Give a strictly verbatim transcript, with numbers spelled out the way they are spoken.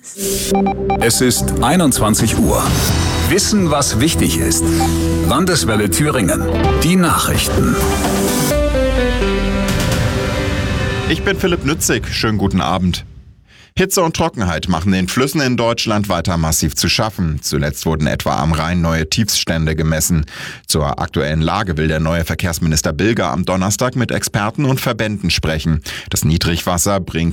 Es ist einundzwanzig Uhr. Wissen, was wichtig ist. Landeswelle Thüringen. Die Nachrichten. Ich bin Philipp Nützig. Schönen guten Abend. Hitze und Trockenheit machen den Flüssen in Deutschland weiter massiv zu schaffen. Zuletzt wurden etwa am Rhein neue Tiefststände gemessen. Zur aktuellen Lage will der neue Verkehrsminister Bilger am Donnerstag mit Experten und Verbänden sprechen. Das Niedrigwasser bringt